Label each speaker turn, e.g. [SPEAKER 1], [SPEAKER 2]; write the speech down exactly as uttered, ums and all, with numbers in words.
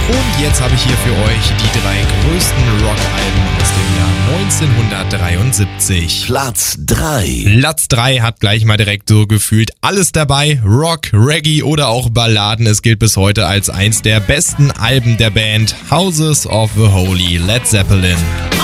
[SPEAKER 1] Und jetzt habe ich hier für euch die drei größten Rock-Alben aus dem Jahr neunzehnhundertdreiundsiebzig.
[SPEAKER 2] Platz drei.
[SPEAKER 1] Platz drei hat gleich mal direkt so gefühlt alles dabei. Rock, Reggae oder auch Balladen. Es gilt bis heute als eins der besten Alben der Band Houses of the Holy, Led Zeppelin.